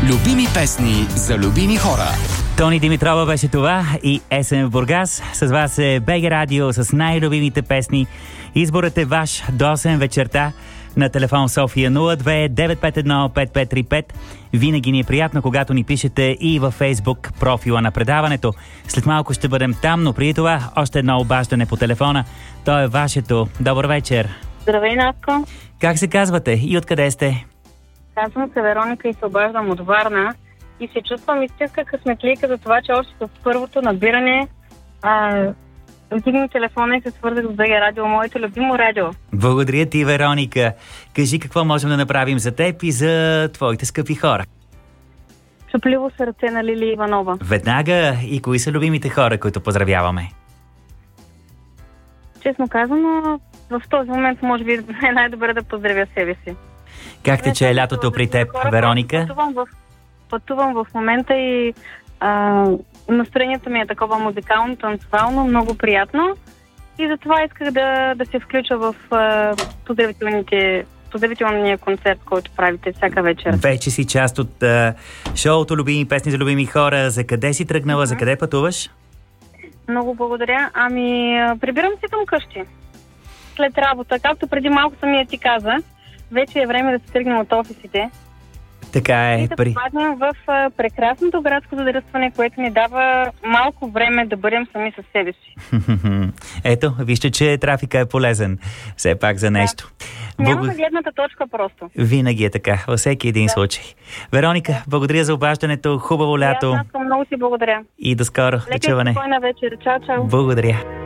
Любими песни за любими хора. Тони Димитрова беше това и есен в Бургас. С вас е БГ Радио с най-любимите песни. Изборът е ваш до 8 вечерта на телефон София 02 951 5535. Винаги ни е приятно, когато ни пишете и във Фейсбук профила на предаването. След малко ще бъдем там, но преди това още едно обаждане по телефона. То е вашето. Добър вечер. Здравей, Натко. Как се казвате и откъде сте? Казвам се Вероника и се обаждам от Варна и се чувствам истинска късметлийка за това, че още с първото набиране вдигна телефона и се свързах с БГ Радио, моето любимо радио. Благодаря ти, Вероника. Кажи какво можем да направим за теб и за твоите скъпи хора. Чупливо сърце на Лили Иванова. Веднага, и кои са любимите хора, които поздравяваме? Честно казано, в този момент може би е най-добре да поздравя себе си. Как тече лятото при теб, Вероника? Пътувам в момента и настроението ми е такова музикално, танцевално, много приятно. И затова исках да се включа в поздравителния концерт, който правите всяка вечер. Вече си част от шоуто Любими песни за любими хора. За къде си тръгнала? За къде пътуваш? Много благодаря. Прибирам се към къщи. След работа, както преди малко самия ти каза, вече е време да се тръгнем от офисите. Така е. И да попаднем в прекрасното градско задръстване, което ни дава малко време да бъдем сами със себе си. Ето, вижте, че трафика е полезен. Все пак за нещо. Нямаме гледната точка просто. Винаги е така, във всеки един случай. Вероника, благодаря за обаждането. Хубаво лято. Аз много си благодаря. И до скоро. Лека и спокойна вечер. Чао, чао. Благодаря.